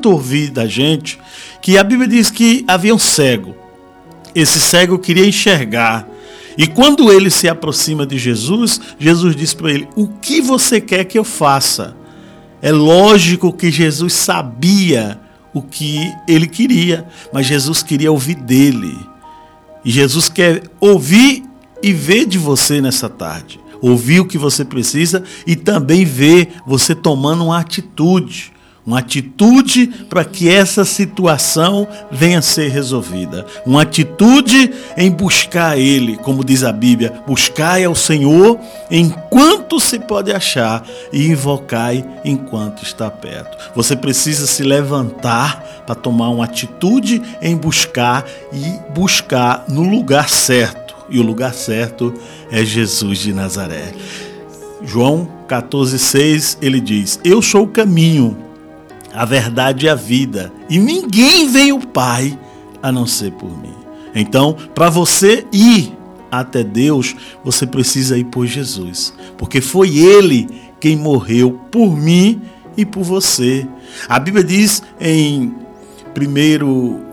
tanto ouvir da gente, que a Bíblia diz que havia um cego. Esse cego queria enxergar. E quando ele se aproxima de Jesus, Jesus diz para ele: o que você quer que eu faça? É lógico que Jesus sabia o que ele queria, mas Jesus queria ouvir dele. E Jesus quer ouvir e ver de você nessa tarde. Ouvir o que você precisa e também ver você tomando uma atitude. Uma atitude para que essa situação venha a ser resolvida. Uma atitude em buscar Ele, como diz a Bíblia: buscai ao Senhor enquanto se pode achar e invocai enquanto está perto. Você precisa se levantar para tomar uma atitude em buscar e buscar no lugar certo. E o lugar certo é Jesus de Nazaré. João 14,6, ele diz: eu sou o caminho, a verdade e a vida, e ninguém vem ao Pai a não ser por mim. Então, para você ir até Deus, você precisa ir por Jesus, porque foi Ele quem morreu por mim e por você. A Bíblia diz em 1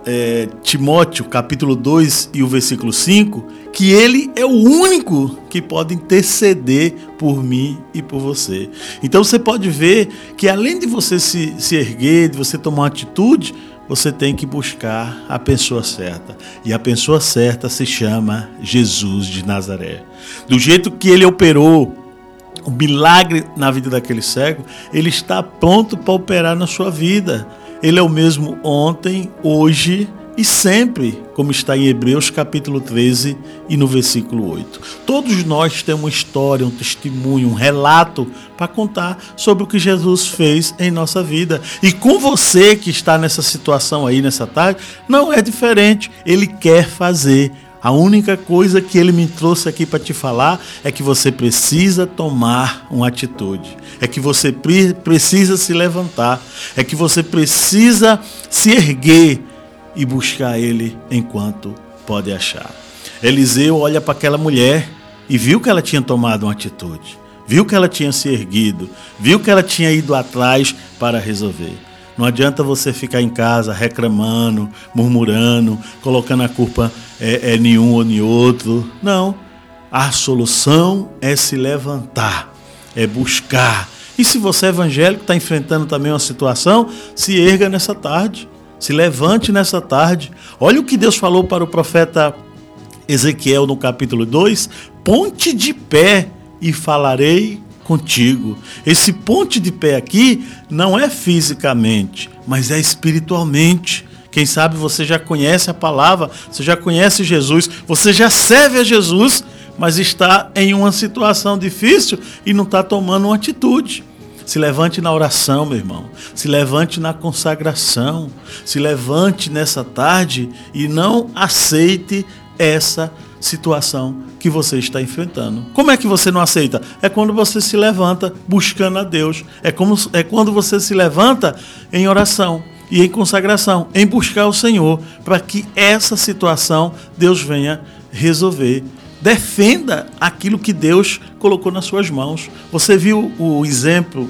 Timóteo, capítulo 2 e o versículo 5, que Ele é o único que pode interceder por mim e por você. Então você pode ver que além de você se erguer, de você tomar uma atitude, você tem que buscar a pessoa certa. E a pessoa certa se chama Jesus de Nazaré. Do jeito que Ele operou o milagre na vida daquele cego, Ele está pronto para operar na sua vida. Ele é o mesmo ontem, hoje e sempre, como está em Hebreus capítulo 13 e no versículo 8. Todos nós temos uma história, um testemunho, um relato para contar sobre o que Jesus fez em nossa vida. E com você que está nessa situação aí nessa tarde, não é diferente. Ele quer fazer. A única coisa que Ele me trouxe aqui para te falar é que você precisa tomar uma atitude. É que você precisa se levantar. É que você precisa se erguer e buscar Ele enquanto pode achar. Eliseu olha para aquela mulher e viu que ela tinha tomado uma atitude. Viu que ela tinha se erguido. Viu que ela tinha ido atrás para resolver. Não adianta você ficar em casa reclamando, murmurando, colocando a culpa em um ou em outro. Não. A solução é se levantar, é buscar. E se você é evangélico, está enfrentando também uma situação, se erga nessa tarde, se levante nessa tarde. Olha o que Deus falou para o profeta Ezequiel no capítulo 2. Ponte de pé e falarei contigo. Esse ponte de pé aqui não é fisicamente, mas é espiritualmente. Quem sabe você já conhece a palavra, você já conhece Jesus, você já serve a Jesus, mas está em uma situação difícil e não está tomando uma atitude. Se levante na oração, meu irmão. Se levante na consagração. Se levante nessa tarde e não aceite essa situação que você está enfrentando. Como é que você não aceita? É quando você se levanta buscando a Deus. É quando você se levanta em oração e em consagração, em buscar o Senhor, para que essa situação Deus venha resolver. Defenda aquilo que Deus colocou nas suas mãos. Você viu o exemplo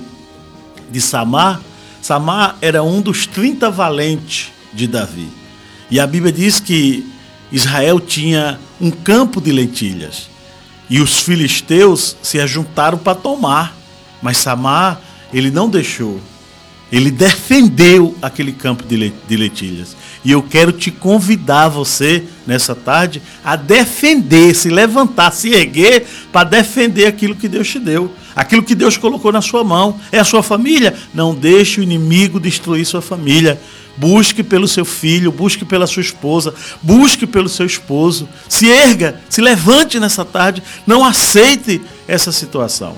de Samar? Samar era um dos 30 valentes de Davi. E a Bíblia diz que Israel tinha um campo de lentilhas. E os filisteus se ajuntaram para tomar. Mas Samar, ele não deixou. Ele defendeu aquele campo de lentilhas. E eu quero te convidar, você, nessa tarde, a defender, se levantar, se erguer para defender aquilo que Deus te deu. Aquilo que Deus colocou na sua mão. É a sua família? Não deixe o inimigo destruir sua família. Busque pelo seu filho, busque pela sua esposa, busque pelo seu esposo. Se erga, se levante nessa tarde. Não aceite essa situação.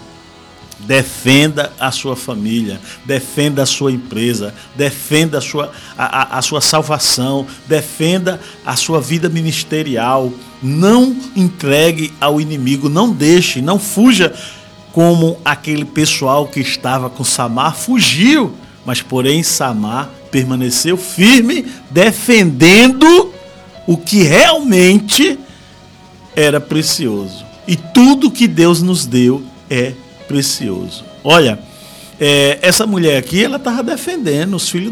Defenda a sua família, defenda a sua empresa, defenda a sua salvação, defenda a sua vida ministerial. Não entregue ao inimigo, não deixe, não fuja como aquele pessoal que estava com Samar fugiu, mas porém Samar permaneceu firme, defendendo o que realmente era precioso. E tudo que Deus nos deu é precioso. Olha, essa mulher aqui, ela estava defendendo os filhos